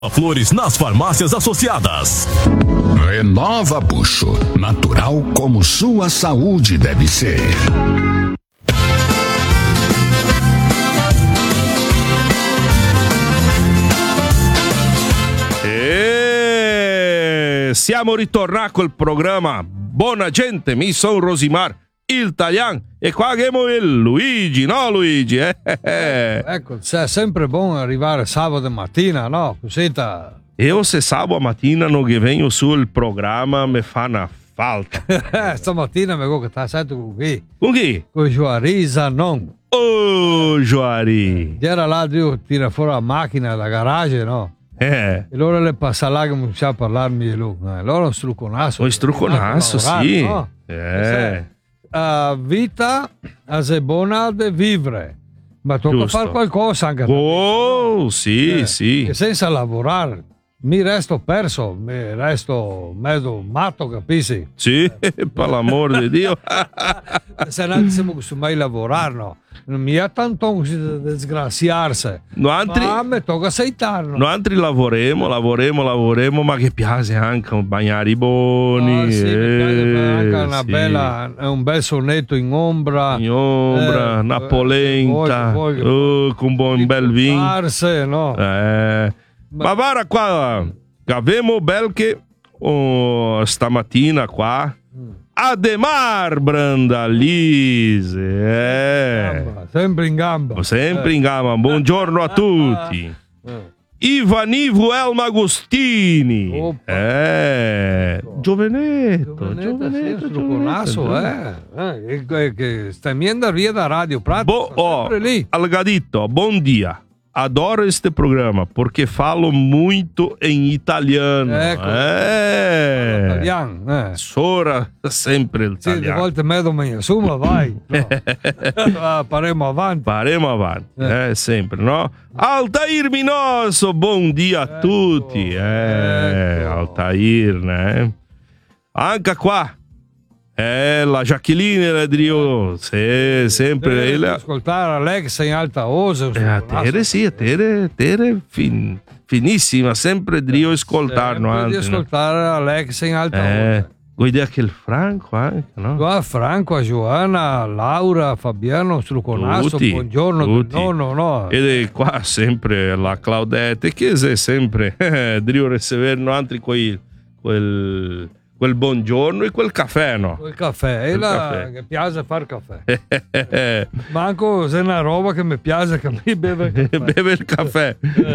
Flores nas farmácias associadas. Renova Bucho, natural como sua saúde deve ser. E siamo ritornati col programma Buona Gente, mi son Rosimar, il Taglian, e qua abbiamo il Luigi, no Luigi? Ecco, è sempre buono arrivare sabato mattina, no? Così Io se sabato mattina non vengo sul programma mi fa una falta. Stamattina mi che sta sento con chi? Con chi? Con Joarisa, non. Oh, Joari. Era là, io tira fuori la macchina dalla garage, no? E allora le passa là che comincia a parlarmi di lui. Loro un struconasso. Un struconasso, sì. No? Vita è buona da vivere, ma tocca fare qualcosa anche. Oh, sì, sì. E senza lavorare mi resto perso, mi resto mezzo matto, capisci? Sì, per l'amor di Dio. Se non siamo mai lavorare, no? Non mi ha tanto da disgraziarsi. Ma mi tocca accettarlo. Noi altri lavoriamo, ma che piace anche un bagnari buoni. Sì, mi piace anche una bella, un bel sonetto in ombra. Una polenta, con un bel vino. No? Ma guarda qua, abbiamo bel che stamattina qua. Ademar Brandalise, sempre in gamba. Sempre in gamba. Buongiorno a tutti. Ivanivo Elma Agostini. Giovenetto. Che sta andando via da Radio Prato. Sempre lì. Algadito, bom dia. Adoro este programa porque falo muito em italiano. Italiano. Sora sempre il italiano. Sì, a volte me insomma vai. No. Paremo avanti. Sempre, no? Altair Minoso, bom dia a tutti. Altair, né? Anche qua. La Jacqueline Ladrio, sempre ele. Ascoltare Alex in alta voce. Tere finissima, sempre Drio ascoltarlo. Di ascoltare Alex in alta voce. Guarda che il Franco anche, no? Qua Franco, Giovanna, Laura, Fabiano, Struconasso, buongiorno tutti. No. E qua sempre la Claudette, che è sempre Drio riceverno altri quel buongiorno e quel caffè, no? Quel caffè, che piace fare caffè. Manco se è una roba che mi piace che mi beve il caffè. Beve il caffè.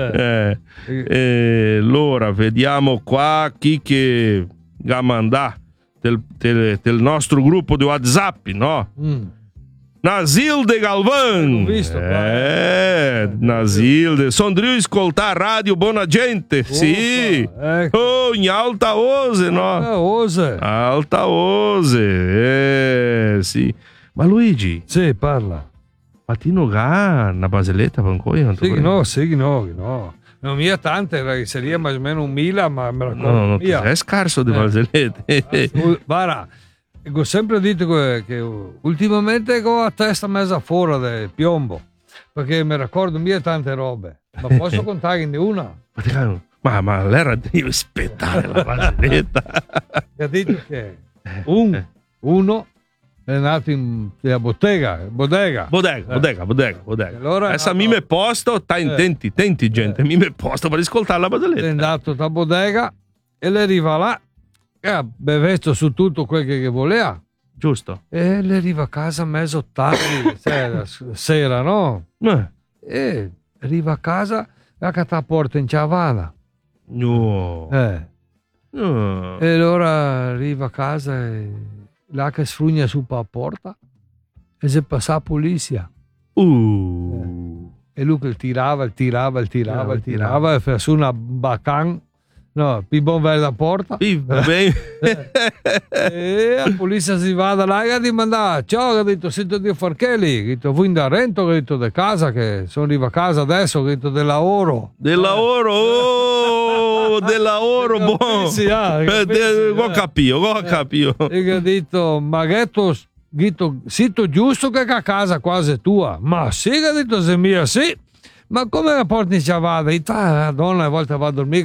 Allora, vediamo qua chi che ha mandato del nostro gruppo di WhatsApp, no? Nasilde Galvan. Visto, Nasilde. Sondrio ascoltare radio Buona Gente. Sì. Ecco. In alta ose, no? Alta ose. Sì. Ma Luigi. Sì, parla. Patino ga una baseletta con coi? Sì, no. Non mi ha tante, sarebbe più o meno 1000, ma me la no, è scarso di baselette. Guarda. Ho sempre detto che ultimamente ho la testa mezza fuori del piombo, perché mi ricordo mie tante robe, ma posso contare in una? Ma l'era di aspettare la baseletta. Ha detto che uno è nato in bodega. Allora adesso mi me posto, tenti gente, mi me posto per ascoltare la baseletta. È andato da bodega e le arriva là. Bevetto su tutto quel che voleva, giusto? E le arriva a casa mezzo tardi sera, no? E arriva a casa e che la porta in ciavana. No. E allora arriva a casa e là che sfrugna su per la porta e si passa la polizia. E lui che tirava e fa su una bacan. No, più buon verde la porta. E la polizia si va da là e ha mandato. Ciao, ha detto, sento di Farchelli. Ha detto, voi da Rento, ha detto, di casa, che sono arrivato a casa adesso, ha detto, del lavoro. Del lavoro, buono. Sì, ho capito. E ha detto, ma ghetto, sito giusto che a casa quasi è tua. Ma sì, ha detto, se mia sì. ma come la porti in ciabatta? La donna a volte va a dormire